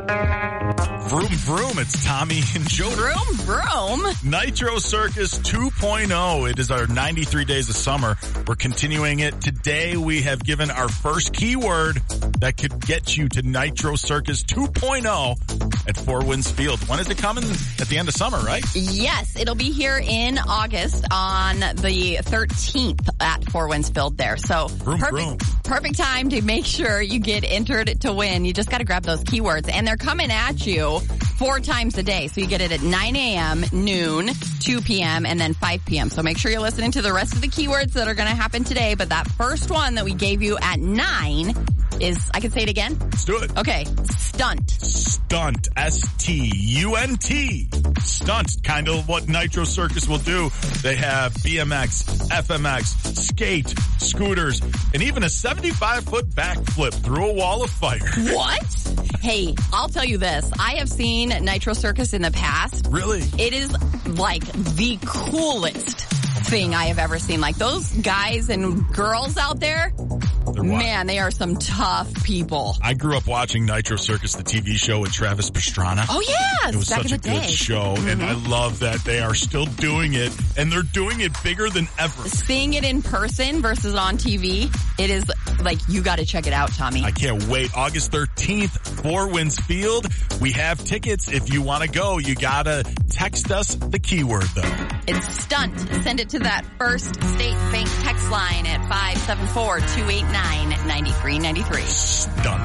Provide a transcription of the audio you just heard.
Vroom, vroom. It's Tommy and Joe. Vroom, vroom. Nitro Circus 2.0. It is our 93 days of summer. We're continuing it. Today we have given our first keyword that could get you to Nitro Circus 2.0 at Four Winds Field. When is it coming? At the end of summer, right? Yes, it'll be here in August on the 13th at Four Winds Field there. So perfect time to make sure you get entered to win. You just got to grab those keywords, and they're coming at you 4 times a day. So you get it at 9 a.m., noon, 2 p.m., and then 5 p.m. So make sure you're listening to the rest of the keywords that are going to happen today. But that first one that we gave you at 9 is, I can say it again? Let's do it. Okay. Stunt. Stunt. S-T-U-N-T. Stunt. Kind of what Nitro Circus will do. They have BMX, FMX, skate, scooters, and even a 75-foot backflip through a wall of fire. What? Hey, I'll tell you this. I have seen Nitro Circus in the past. Really? It is like the coolest thing I have ever seen. Like those guys and girls out there, man, they are some tough people. I grew up watching Nitro Circus, the TV show with Travis Pastrana. Oh, yes. It was back such a good show, and I love that they are still doing it, and they're doing it bigger than ever. Seeing it in person versus on TV, it is like, you got to check it out, Tommy. I can't wait. August 13th, Four Winds Field. We have tickets. If you want to go, you got to text us the keyword, though. It's stunt. Send it to that First State Bank text line at 574-289-9393. Stunt.